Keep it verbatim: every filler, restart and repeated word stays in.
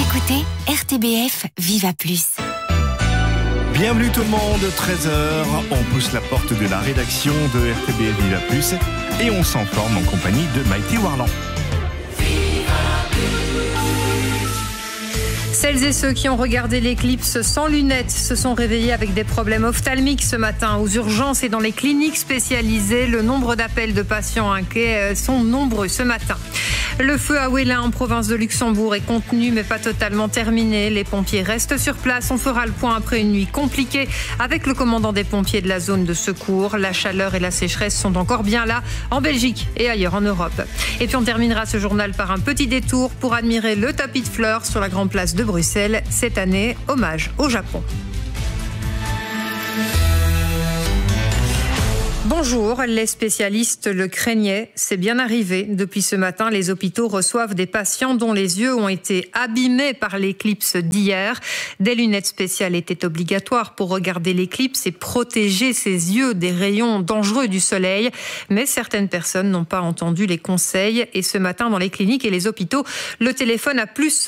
écoutez R T B F Viva Plus. Bienvenue tout le monde, treize heures, on pousse la porte de la rédaction de R T B F Viva Plus et on s'informe en compagnie de Maïté Warland. Celles et ceux qui ont regardé l'éclipse sans lunettes se sont réveillés avec des problèmes ophtalmiques ce matin. Aux urgences et dans les cliniques spécialisées, le nombre d'appels de patients inquiets sont nombreux ce matin. Le feu à Ouélin en province de Luxembourg est contenu mais pas totalement terminé. Les pompiers restent sur place. On fera le point après une nuit compliquée avec le commandant des pompiers de la zone de secours. La chaleur et la sécheresse sont encore bien là en Belgique et ailleurs en Europe. Et puis on terminera ce journal par un petit détour pour admirer le tapis de fleurs sur la grande place de Bruxelles. Cette année, hommage au Japon. Bonjour, les spécialistes le craignaient, c'est bien arrivé. Depuis ce matin, les hôpitaux reçoivent des patients dont les yeux ont été abîmés par l'éclipse d'hier. Des lunettes spéciales étaient obligatoires pour regarder l'éclipse et protéger ses yeux des rayons dangereux du soleil. Mais certaines personnes n'ont pas entendu les conseils et ce matin, dans les cliniques et les hôpitaux, le téléphone a plus